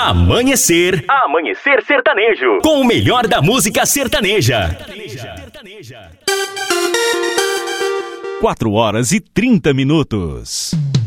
Amanhecer Sertanejo. Com o melhor da música sertaneja. 4 horas e 30 minutos.